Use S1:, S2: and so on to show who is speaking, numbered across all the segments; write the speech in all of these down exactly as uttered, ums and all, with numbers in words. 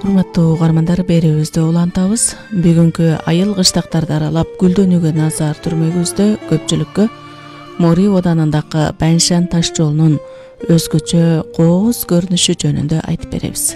S1: Урматтуу угармандар, берүүбүздө улантабыз. Бүгүнкү айыл кыштактарды аралап гүлдөнүүгө назар түрмөгүбүздө көпчүлүккө Мори оданындагы Баншан таш жолунун өзгөчө кооз көрүнүшү жөнүндө айтып беребиз.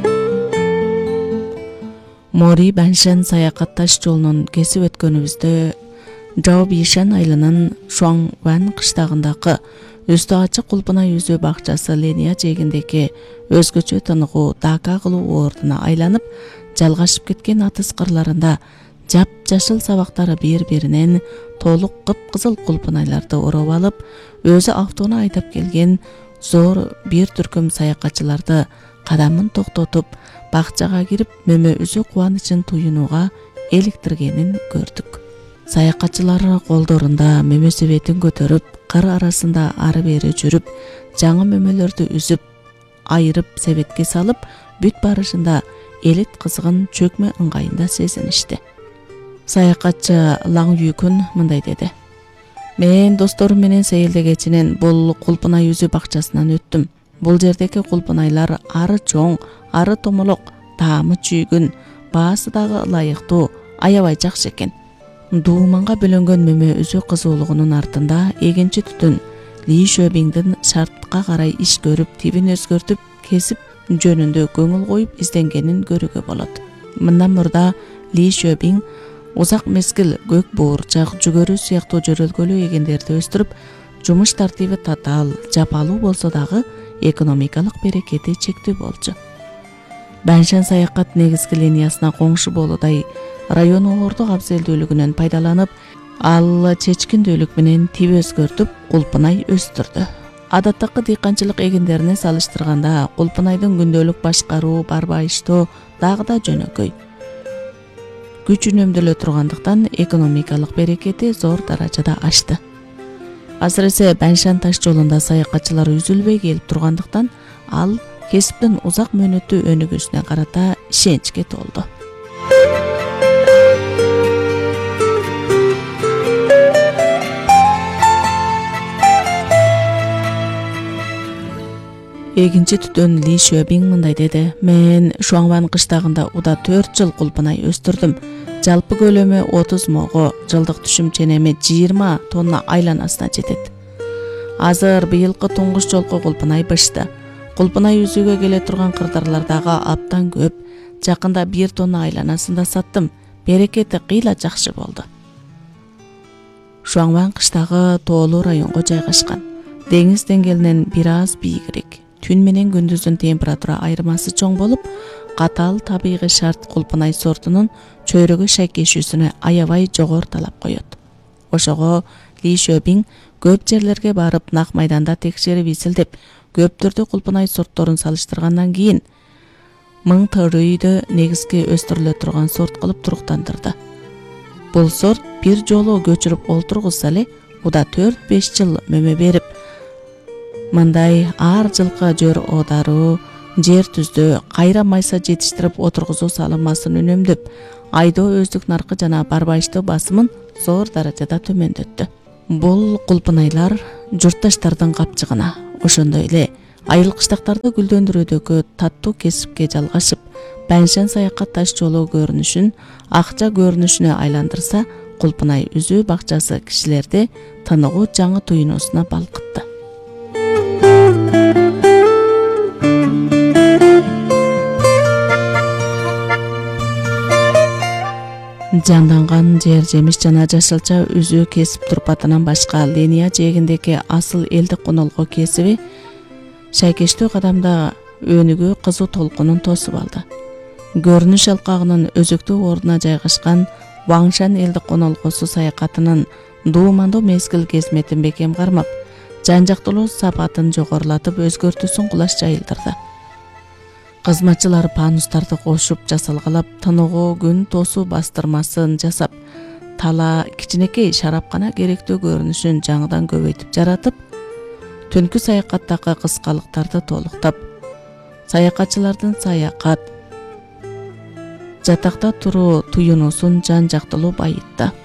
S1: Мори Баншан саякат таш жолунун кесип өткөнүбүздө Жаобишан айылынын Шуаңван кыштагындагы үстү ачык кулпунай үзүү бакчасы Ления жээгиндеги өзгөчө тыныгуу дака кылуу ордуна айланып, жалгашып кеткен атыс кырларында жап-жашыл сабактары бири-биринен толук кып-кызыл кулпунайларды ороп алып, өзү автону айдап келген зор бир түркүм саякатчыларды кадамын токтотуп, бакчага кирип, мөмө үзүү кубанычын туюнууга эликтиргенин көрдүк. Саякатчылар колдорунда мөмө себетин көтөрүп, кыр арасында ары-бери жүрүп, жаңы мөмөлөрдү үзүп, айырып себетке салып, бүт барышында элит кызыгын чөкмө ыңгайында сезиништи. Саякатчы Лаң Юкун мындай деди: "Мен досторум менен Сейилде кечинен бул кулпунай үзүү бакчасынан өттүм. Бул жердеги кулпунайлар ары чоң, ары томолок, таамы чүйгүн, баасы дагы ылайыктуу, аябай жакшы экен. Дууманга бөлөнгөн мөмө үзүү кызуулугунун артында эгинчи түтүн Ли Шөбиңдин шартка карай иш көрүп, тибин өзгөртүп, кесип жөнүндө көңүл коюп изденгенин көрүүгө болот. Мындан мурда Ли Шөбиң узак мезгил көк буурчак, жүгөрү сыяктуу жөрөлгөлүү эгиндерди өстүрүп, жумуш тартиби татаал, жапалуу болсо дагы экономикалык берекети чектүү болчу. Баншан саякат негизги линиясына коңшу болуудай район ордук абзелдүүлүгүнөн пайдаланып, ал чечкиндүүлүк менен тип өзгөртүп, кулпунай өстүрдү. Адаттагы дыйканчылык эгиндерине салыштырганда кулпунайдын күндөлүк башкаруу, барбайыштоо дагы да жөнөкөй. Күч үнөмдөлө тургандыктан экономикалык берекети зор даражада ашты. Азыресе Баншан таш жолунда саякатчылар үзүлбөй келип тургандыктан ал кесиптин узак мөөнөттүү өнүгүүсүнө карата ишеничке толду. Эгинчи түтүн Ли Шөбиң мындай деди: "Мен Шуаңван кыштагында уда төрт жыл кулпунай өстүрдүм. Жалпы көлөмү отуз мого, жылдык түшүм ченеми жыйырма тонна айланасына жетет. Азыр быйылкы туңгуч жолку кулпунай бышты. Кулпунай үзүүгө келе турган кырдарлар дагы аптан көп. Жакында бир тонна айланасын да саттым. Берекети кыйла жакшы болду." Шуаңван кыштагы тоолуу районго жайгашкан. Деңиз деңгээлинен бир аз бийигирээк. Түн менен күндүздүн температура айырмасы чоң болуп, катаал табигый шарт кулпунай сортунун чөйрөгө шайкешүүсүнө аябай жогору талап коет. Ошого Ли Шөбиң көп жерлерге барып, нак майданда текшерип изилдеп, көп түрдүү кулпунай сортторун салыштыргандан кийин Мың Төрөйдү негизги өстүрүлө турган сорт кылып туруктандырды. Бул сорт бир жолу көчүрүп олтургузса эле уда төрт беш жыл мөмө берип, мындай ар жылкы жөр оодаруу, жер түздөө, кайра майса жетиштирип отургузуу салынмасын үнөмдөп, айдоо өздүк наркы жана барбайыштоо басымын зор даражада төмөндөттү. Бул кулпунайлар журтташтардын капчыгына, ошондой эле айыл кыштактарды гүлдөндүрүүдөгү таттуу кесипке жалгашып, Баншан саякат таш жолу көрүнүшүн акча көрүнүшүнө айландырса, кулпунай үзүү бакчасы кишилерди тыныгуу жаңы туюнуусуна балкытты. Жанданган жер жемиш жана жашылча үзүү кесип турпатынан башка Ления жээгиндеги асыл элдик конолго кесиби шайкештүү кадамда өнүгүү кызуу толкунун тосуп алды. Көрүнүш алкагынын өзөктүү ордуна жайгашкан Ваңшан элдик конолгосу саякатынын дуумандуу мезгил кезметин бекем кармап, жан-жактылуу сапатын жогорулатып, өзгөртүүсүн кулаш жайылдырды. Кызматчылар панустарды кошуп жасалгалап, тыныгуу күн тосуу бастырмасын жасап, тала кичинекей шарапкана керектүү көрүнүшүн жаңыдан көбөйтүп жаратып, түнкү саякаттагы кыскалыктарды толуктап, саякатчылардын саякат, жатакта туруу туюнуусун жан-жактылуу байытты.